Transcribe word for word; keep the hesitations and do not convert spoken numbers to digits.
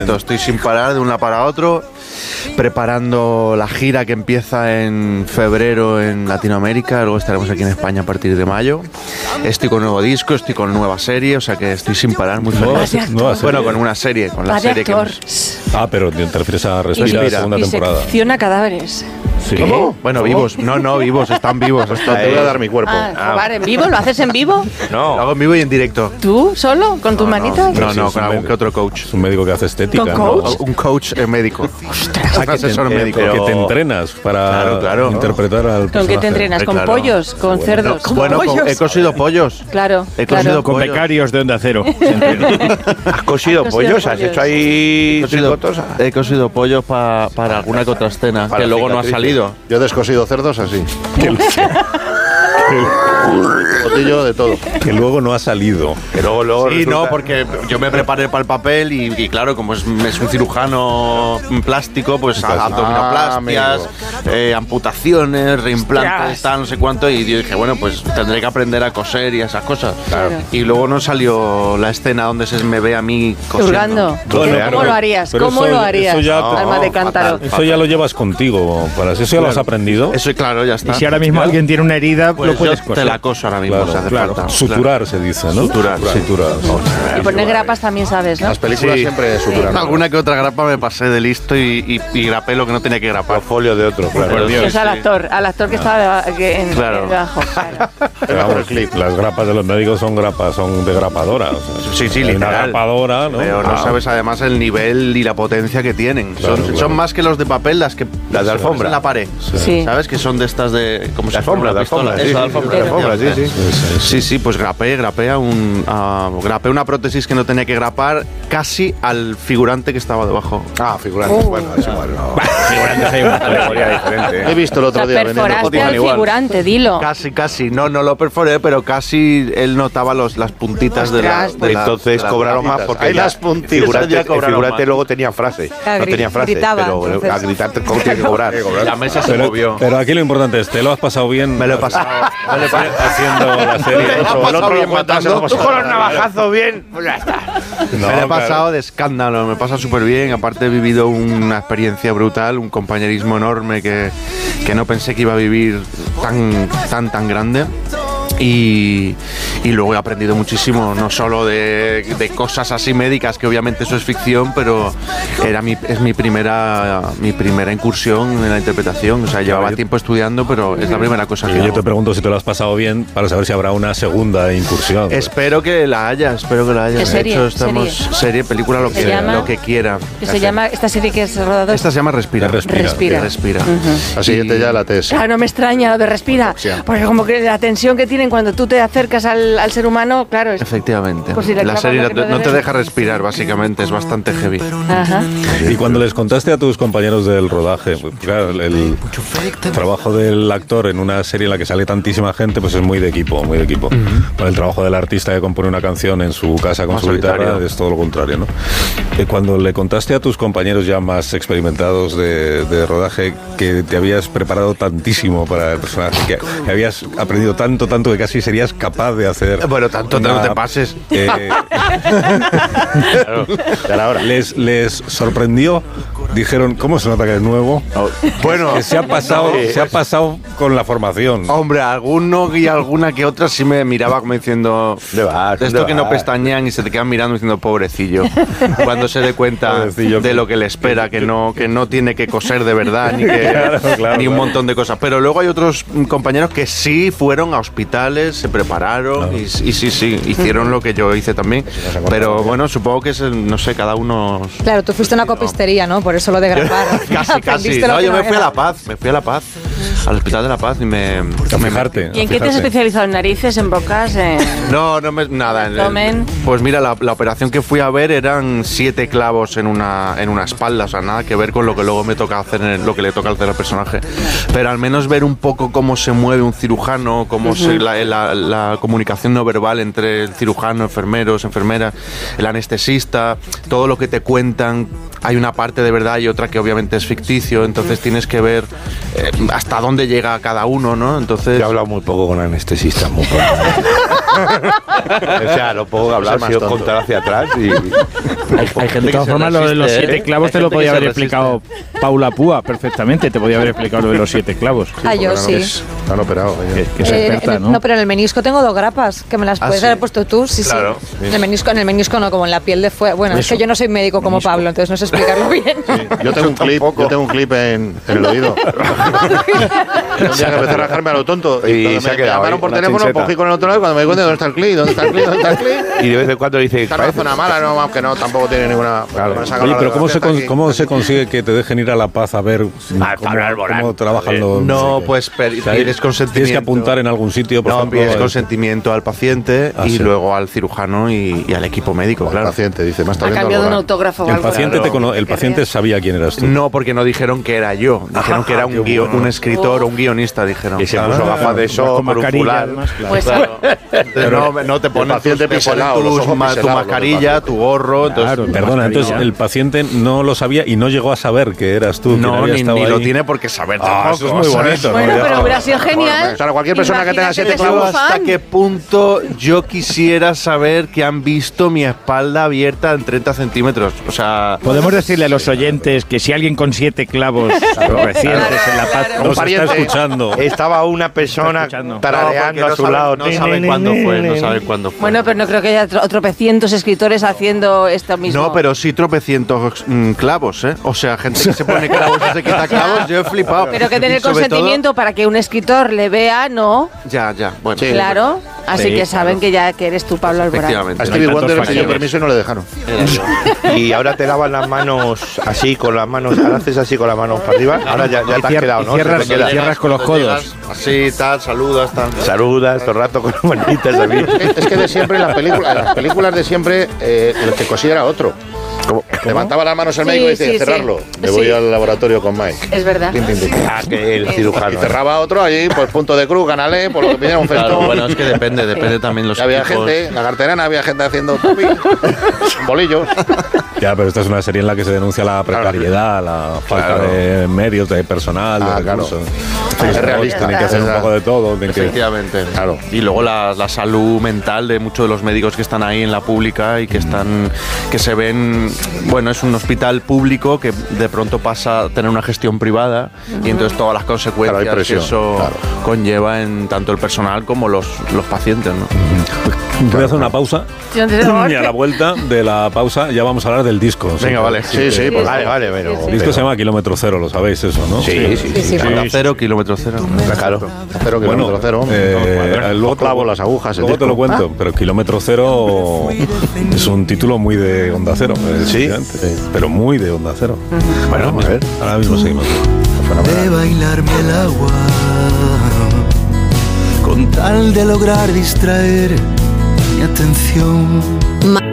Estoy sin parar de un lado para otro, preparando la gira que empieza en febrero en Latinoamérica, luego estaremos aquí en España a partir de mayo. Estoy con nuevo disco, estoy con nueva serie, o sea que estoy sin parar, muy feliz. Bueno, con una serie, con la serie que hemos... Ah, pero te refieres a Respira, Respira. segunda temporada. Disecciona cadáveres. Sí. ¿Cómo? Bueno, vivos, no, no, vivos, están vivos. Hasta Te voy a dar mi cuerpo. Ah, Ah, jugar en vivo, ¿lo haces en vivo? Lo hago en vivo y en directo. ¿Tú solo? ¿Con tus No, manitas? No, no, Sí, no es con un algún médico. que otro coach. Es un médico que hace estética, ¿Con ¿no? coach? Un coach eh, médico. Un asesor Eh, médico. que te entrenas para Claro, claro. interpretar al personaje. ¿Con qué te entrenas? ¿Con Claro. pollos? ¿Con cerdos? Bueno, con- he cosido pollos. Claro, He claro. cosido Con pollos. becarios de Onda Cero. ¿Has cosido Has cosido pollos? ¿Has pollos. hecho ahí He cosido, tricotosa? he cosido pollos pa- para alguna que otra escena, Para que luego no ha cicatrices. salido. Yo he descosido cerdos así. Botillo de todo. Que luego no ha salido. Que luego, luego Sí, resulta- no, porque yo me preparé para el papel y, y claro, como es, es un cirujano plástico, pues Ah, abdominoplastias, eh, amputaciones, reimplantes, tal, no sé cuánto, y yo dije, bueno, pues tendré que aprender a coser y esas cosas. Claro. Y luego no salió la escena donde se me ve a mí cosiendo. Hurgando. Bueno, ¿Cómo pero- lo harías? pero ¿Cómo eso- lo harías? eso ya- Alma de cántaro. fatal. Eso ya lo llevas contigo. Para eso ya lo has aprendido. Eso, claro, ya está. Y si ahora mismo alguien tiene una herida, Pues lo puedes yo coser. te la coso ahora mismo, Claro, si hace claro. falta. Suturar se dice, ¿no? Suturar, sí. Suturar. Y poner grapas también sabes, ¿no? Las películas Sí. siempre suturan. Alguna que otra grapa me pasé de listo y, y, y grapé lo que no tenía que grapar. Los folios de otro, claro. Por Dios. Pues al sí. actor, al actor que estaba que en, Claro. en debajo. Claro. Pero vamos, las grapas de los médicos son grapas, son de grapadora. o sea, Sí, sí, hay una literal. grapadora, ¿no? Pero no Ah. sabes además el nivel y la potencia que tienen. Claro, son, claro. son más que los de papel, las que Las de alfombra. en la pared. Sí. ¿Sabes? Que son de estas de como De alfombra, de alfombra, sí, Eso, sí, de de alfombra. alfombra, sí, sí. Sí, sí, sí. Sí, sí, pues grapé, grapé a un a- grapé una prótesis que no tenía que grapar casi al figurante que estaba debajo. Ah, figurante. Oh. Bueno, es igual. No. Figurantes hay una categoría diferente. He visto el O otro sea, día vendiendo perforaste fotos. al igual. figurante, dilo. Casi, casi. No, no lo perforé, pero casi él notaba los, las puntitas de la, Ostras, de la- Entonces de las cobraron más puntitas. porque Ahí ya las puntitas figurante, ya el cobraron figurante más. luego tenía frase. Ah, No gri- tenía frase, gritaba, pero entonces. a gritar ¿cómo tiene que cobrar? La mesa se Pero, movió. pero aquí lo importante es, ¿te lo has pasado bien? Me lo he pasado. Me lo he pasado. Haciendo la serie. Me lo he El pasado otro bien lo cuenta, se lo matando. pasó. Tú con los navajazos bien, pues ya está. No, me lo he claro. pasado de escándalo, me pasa súper bien. Aparte he vivido una experiencia brutal, un compañerismo enorme que, que no pensé que iba a vivir tan, tan, tan grande. Y, y luego he aprendido muchísimo, no solo de, de cosas así médicas, que obviamente eso es ficción, pero era mi, es mi primera, mi primera incursión en la interpretación. O sea, llevaba yo- tiempo estudiando, pero es la primera cosa que Y yo hago. te pregunto si te lo has pasado bien para saber si habrá una segunda incursión. Espero que la haya, espero que la haya. ¿Qué serie? De hecho, estamos ¿Serie? serie, película, lo ¿Se que, llama? lo que quiera. Que se llama esta serie que has rodado. Esta se llama Respira. Respira. Respira. Respira. La siguiente ya la T S. Claro, no me extraña lo de respira, porque como que la tensión que tienen cuando tú te acercas al, al ser humano, claro, es... Efectivamente. Por si le la clavas serie lo no que te, no no te debes. deja respirar, básicamente, es bastante heavy. Ajá. Y cuando les contaste a tus compañeros del rodaje, pues, claro, el, el trabajo del actor en una serie en la que sale tantísima gente, pues es muy de equipo, muy de equipo. Para el trabajo del artista que compone una canción en su casa con Más su guitarra solitario. es todo lo contrario, ¿no? Eh, Cuando le contaste a tus compañeros ya más experimentados de, de rodaje que te habías preparado tantísimo para el personaje, que, que habías aprendido tanto, tanto que casi serías capaz de hacer... Bueno, tanto una- no te pases. eh, les, les sorprendió, dijeron, ¿cómo se nota que es nuevo? Bueno, Que se ha pasado, no, se ha pasado con la formación. hombre, alguno y alguna que otra sí me miraba como diciendo ¿Dónde vas? de esto ¿Dónde que no vas? pestañean y se te quedan mirando diciendo pobrecillo, cuando se dé cuenta Pobrecillo. de lo que le espera, que no, que no tiene que coser de verdad ni, que, Claro, claro, ni un claro. montón de cosas. Pero luego hay otros mm, compañeros que sí fueron a hospitales, se prepararon y, y sí, sí, hicieron lo que yo hice también. Pero bueno, supongo que es, el- no sé, cada uno... Claro, tú fuiste a una copistería, ¿no? Por eso lo de grapar. Casi, casi. Aprendiste lo No, que yo me fui a era. La Paz, me fui a La Paz, al Hospital de La Paz y me... A me- fijarte. ¿Y en a qué te has fijarte. especializado? ¿En narices, en bocas? En... No, no me, nada. en el- Abdomen. pues mira, la, la operación que fui a ver eran siete clavos en una, en una espalda, o sea, nada que ver con lo que luego me toca hacer, en el- lo que le toca hacer al personaje. Pero al menos ver un poco cómo se mueve un cirujano, cómo se, la, la- la comunicación no verbal entre el cirujano, enfermeros, enfermeras, el anestesista, todo lo que te cuentan. Hay una parte de verdad y otra que obviamente es ficticio, entonces tienes que ver eh, hasta dónde llega cada uno, ¿no? Entonces... Yo he hablado muy poco con anestesistas, muy poco. O sea, no puedo hablar, Ese si más yo tonto. contar hacia atrás y... Hay, hay gente de todas se formas, lo de los resiste, siete ¿eh? clavos Hay te lo gente podía que haber se explicado Paula Púa perfectamente. Te podía haber explicado lo de los siete clavos. Ah, yo sí. Están operados. Que, que es Eh, experta, en- ¿no? pero en el menisco tengo dos grapas, que me las ¿Ah, puedes sí? haber puesto tú, sí, Claro. sí. En el menisco, en el menisco no, como en la piel de fuera. Bueno, es Eso. que yo no soy médico como Pablo, entonces no sé explicarlo bien. Yo tengo un clip, yo tengo un clip en, en el oído. Un día que empecé a rajarme a lo tonto. Y cuando se ha me, quedado me llamaron ahí, por con la teléfono, chincheta. cogí con el otro lado y cuando me di cuenta, ¿dónde está el clip? ¿Dónde está el clip? ¿Dónde está el clip? Y de vez en cuando dice... Está en una zona mala, no, aunque no, tampoco tiene ninguna... Claro. me sacan Oye, la pero ¿cómo se, radiografía con- aquí. ¿cómo se consigue que te dejen ir a La Paz a ver Ah, cómo, para Alborán. cómo trabajan los... No, pues per- O sea, pides consentimiento. Tienes que apuntar en algún sitio, por No, ejemplo. pides eh, consentimiento al paciente Ah, y sí. luego al cirujano y, y al equipo médico, El claro. paciente dice, me está Ha viendo cambiado un Alborán. autógrafo o El algo. paciente, te Claro. cono- el paciente sabía quién eras tú. No, porque no dijeron que era yo. Dijeron que era un, guio- un escritor o un guionista, dijeron. Y se puso gafas de sol Con por un mascarilla, fular. además, claro. Pues Claro. Entonces, no, no te ponen paciente tus- te piselado, ponen los tus ojos ma- tu piselados, los del mascarilla, paciente. tu gorro. Entonces, Claro, Perdona, mascarilla. entonces el paciente no lo sabía y no llegó a saber que eras tú. quien no, había ni, estado ni lo ahí. tiene por qué saber Ah, tampoco. eso es muy ¿sabes? bonito, ¿no? Bueno, Ya. pero hubiera sido genial. Claro, cualquier persona que tenga Imagínate siete que clavos... es un ¿Hasta fan. qué punto yo quisiera saber que han visto mi espalda abierta en treinta centímetros? O sea, Podemos decirle a los oyentes que si alguien con siete clavos recientes en La Paz Nos está pariente. escuchando. Estaba una persona escuchando. tarareando no, porque a su no saben- lado. No saben cuándo fue, no saben cuándo fue. Bueno, pero no creo que haya tro- tropecientos escritores haciendo esto mismo. No, pero sí tropecientos mm, clavos, ¿eh? O sea, gente que se pone clavos y se quita clavos, yo he flipado. Pero que tener Y sobre consentimiento para que un escritor le vea, ¿no? todo- ya, ya, bueno. Sí. Claro. Así Sí, que saben que ya que eres tú, Pablo Alborán. Efectivamente. A No hay Stevie tantos Wonder le pidió factores. permiso y no le dejaron. Era yo. Y ahora te lavas las manos así, con las manos, ahora haces así con las manos para arriba. Ahora ya, ya Y te has cier- quedado, y ¿no? cierras- Se te queda. cierras con los Cuando codos. llegas Así, tal, saludas, tal. Saludas todo el rato con las manitas a mí. Es que de siempre en las películas, en las películas de siempre, eh, el que cosía era otro. Como levantaba las manos el Sí, médico y decía, sí, sí. cerrarlo. Me voy Sí. al laboratorio con Mike. Es verdad. Tin, tin, tin. Ah, que el Y cirujano. cerraba otro allí, pues punto de cruz, canalé, por lo que pidiera un festón. Claro, bueno, es que depende, depende también los Y había equipos. gente, en la carterana había gente haciendo tupi, bolillos. Ya, pero esta es una serie en la que se denuncia la precariedad, la falta Claro. de medios, de personal, Ah, de claro. recursos. Es realista. Tienen que hacer un poco de todo. tienen que- Efectivamente. Claro. Y luego la, la salud mental de muchos de los médicos que están ahí en la pública y que están que se ven, bueno, es un hospital público que de pronto pasa a tener una gestión privada y entonces todas las consecuencias Claro, hay presión, que eso claro. conlleva en tanto el personal como los, los pacientes, ¿no? Voy a hacer una pausa Yo no sé, y a la vuelta de la pausa ya vamos a hablar del disco. Venga, vale. Sí, sí, pues Vale, vale, pero. El disco se llama Kilómetro Cero, lo sabéis eso, ¿no? Sí, sí, sí. Sí, sí. Onda cero, kilómetro cero. Claro. Cero Bueno, kilómetro cero. eh, luego Los clavos, las agujas, el Luego te disco. lo cuento, pero Kilómetro Cero es un título muy de Onda Cero. eh, Sí. efectivamente, pero muy de Onda Cero. Bueno, a ver. Ahora mismo seguimos. De bailarme el agua con tal de lograr distraer mi atención.